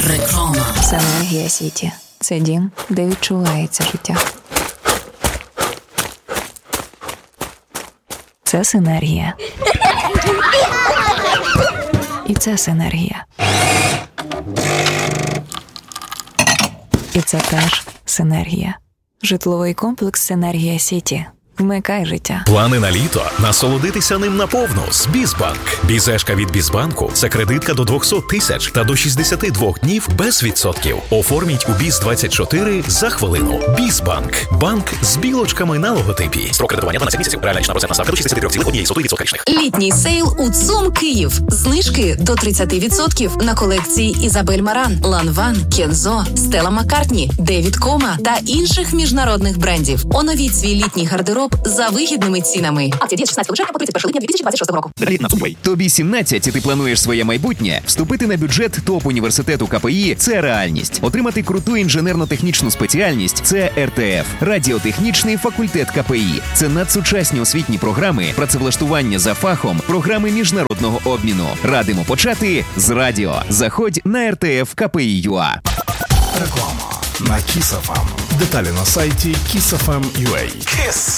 Реклама. Синергія Сіті. Це дім, де відчувається життя. Це синергія. І це синергія. І це теж синергія. Житловий комплекс «Синергія Сіті». Вмикай життя. Плани на літо? Насолодитися ним наповну з Бізбанк. Бізешка від Бізбанку – це кредитка до 200 тисяч та до 62 днів без відсотків. Оформіть у Біз-24 за хвилину. Бізбанк. Банк з білочками на логотипі. Строк кредитування 12 місяців. Реальна річна процентна ставка до 63,1% річних. Літній сейл у ЦУМ Київ. Знижки до 30% на колекції Ізабель Маран, Ланван, Кензо, Стелла Маккартні, Девід Кома та інших міжнародних брендів. Оновіть свій літній гардероб за вигідними цінами. Акція діє з 16 червня по 31 липня 2026 року. Тобі 17 і ти плануєш своє майбутнє? Вступити на бюджет топ-університету КПІ – це реальність. Отримати круту інженерно-технічну спеціальність – це РТФ – радіотехнічний факультет КПІ. Це надсучасні освітні програми, працевлаштування за фахом, програми міжнародного обміну. Радимо почати з радіо. Заходь на RTF KPI.ua. Реклама на Kiss FM. Деталі на сайті kissfm.ua.